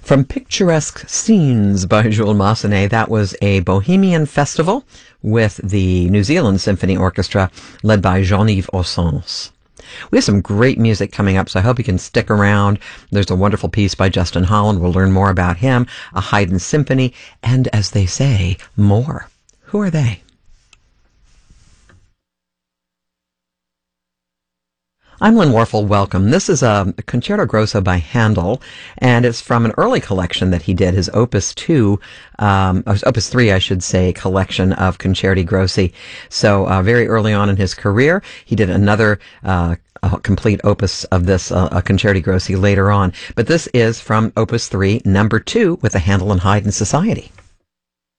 From Picturesque Scenes by Jules Massenet, that was a Bohemian festival with the New Zealand Symphony Orchestra led by Jean-Yves Ossens. We have some great music coming up, so I hope you can stick around. There's a wonderful piece by Justin Holland. We'll learn more about him, a Haydn symphony, and as they say, more. Who are they? I'm Lynn Warfel. Welcome. This is a Concerto Grosso by Handel, and it's from an early collection that he did, his Opus 3, I should say, collection of Concerti Grossi. So very early on in his career, he did another a complete opus of this, a Concerti Grossi later on. But this is from Opus 3, number 2, with the Handel and Haydn Society.